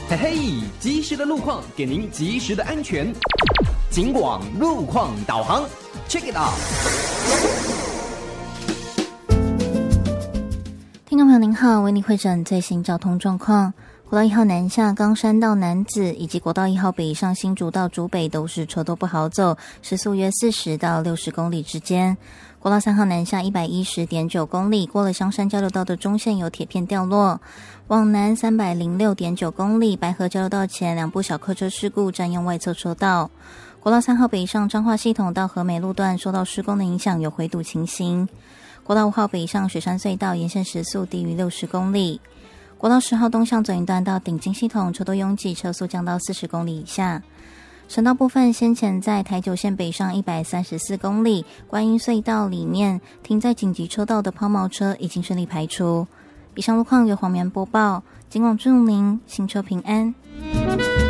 嘿嘿，及时的路况给您及时的安全。警广路况导航 ，Check it out。 听众朋友您好，为您汇整最新交通状况。国道1号南下冈山到楠梓，以及国道1号北上新竹到竹北都是车多不好走，时速约40到60公里之间。国道3号南下 110.9 公里，过了香山交流道的中线有铁片掉落。往南 306.9 公里，白河交流道前两部小客车事故占用外侧车道。国道3号北上彰化系统到和美路段受到施工的影响，有回堵情形。国道5号北上雪山隧道沿线时速低于60公里。国道10号东向左营段到顶金系统车多拥挤，车速降到40公里以下。省道部分，先前在台九线北上134公里，观音隧道里面停在紧急车道的抛锚车已经顺利排除。以上路况由黄棉播报，警广祝您行车平安。